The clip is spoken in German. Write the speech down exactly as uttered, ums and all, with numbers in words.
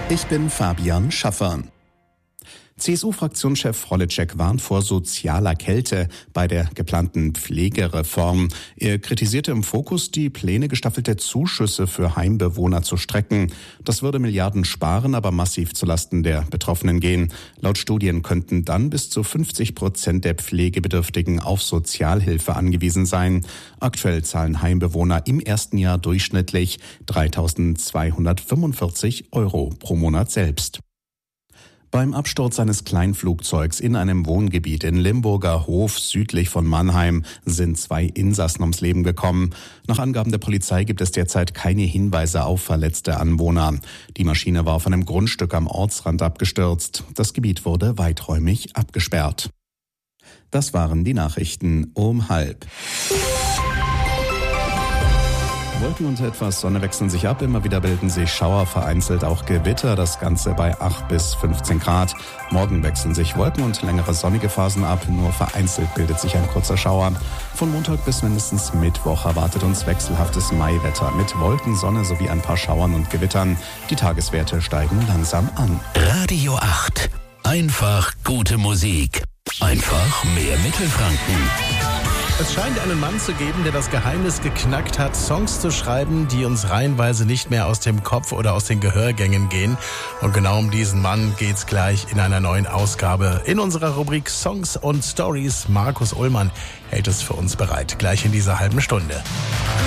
Ich bin Fabian Schaffer. C S U-Fraktionschef Holitschek warnt vor sozialer Kälte bei der geplanten Pflegereform. Er kritisierte im Fokus, die Pläne, gestaffelte Zuschüsse für Heimbewohner zu strecken. Das würde Milliarden sparen, aber massiv zulasten der Betroffenen gehen. Laut Studien könnten dann bis zu fünfzig Prozent der Pflegebedürftigen auf Sozialhilfe angewiesen sein. Aktuell zahlen Heimbewohner im ersten Jahr durchschnittlich dreitausendzweihundertfünfundvierzig Euro pro Monat selbst. Beim Absturz eines Kleinflugzeugs in einem Wohngebiet in Limburger Hof südlich von Mannheim sind zwei Insassen ums Leben gekommen. Nach Angaben der Polizei gibt es derzeit keine Hinweise auf verletzte Anwohner. Die Maschine war auf einem Grundstück am Ortsrand abgestürzt. Das Gebiet wurde weiträumig abgesperrt. Das waren die Nachrichten um halb. Wolken und etwas Sonne wechseln sich ab. Immer wieder bilden sich Schauer, vereinzelt auch Gewitter. Das Ganze bei acht bis fünfzehn Grad. Morgen wechseln sich Wolken und längere sonnige Phasen ab. Nur vereinzelt bildet sich ein kurzer Schauer. Von Montag bis mindestens Mittwoch erwartet uns wechselhaftes Maiwetter mit Wolken, Sonne sowie ein paar Schauern und Gewittern. Die Tageswerte steigen langsam an. Radio acht. Einfach gute Musik. Einfach mehr Mittelfranken. Es scheint einen Mann zu geben, der das Geheimnis geknackt hat, Songs zu schreiben, die uns reihenweise nicht mehr aus dem Kopf oder aus den Gehörgängen gehen. Und genau um diesen Mann geht's gleich in einer neuen Ausgabe in unserer Rubrik Songs und Stories. Markus Ullmann hält es für uns bereit, gleich in dieser halben Stunde.